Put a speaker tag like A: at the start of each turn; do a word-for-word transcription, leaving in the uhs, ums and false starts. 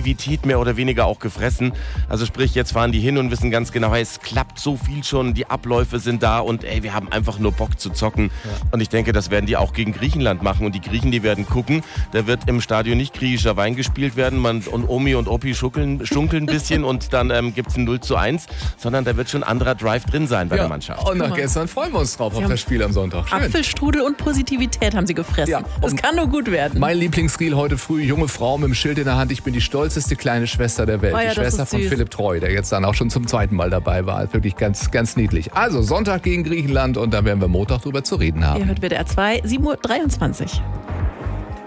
A: Positivität mehr oder weniger auch gefressen. Also sprich, jetzt fahren die hin und wissen ganz genau, hey, es klappt so viel schon, die Abläufe sind da und ey, wir haben einfach nur Bock zu zocken. Ja. Und ich denke, das werden die auch gegen Griechenland machen. Und die Griechen, die werden gucken, da wird im Stadion nicht griechischer Wein gespielt werden man, und Omi und Opi schunkeln, schunkeln ein bisschen und dann ähm, gibt es ein null zu eins, sondern da wird schon ein anderer Drive drin sein bei
B: ja.
A: der Mannschaft.
B: Und nach gestern freuen wir uns drauf auf das Spiel am Sonntag. Schön.
C: Apfelstrudel und Positivität haben sie gefressen. Ja. Das kann nur gut werden.
B: Mein Lieblingsreel heute früh, junge Frau mit dem Schild in der Hand, ich bin die stolzeste kleine Schwester der Welt.
C: Oh ja,
B: die Schwester von
C: süß.
B: Philipp Treu, der jetzt dann auch schon zum zweiten Mal dabei war. Wirklich ganz, ganz niedlich. Also Sonntag gegen Griechenland und da werden wir Montag drüber zu reden haben.
C: Ihr hört W D R zwei, sieben Uhr dreiundzwanzig.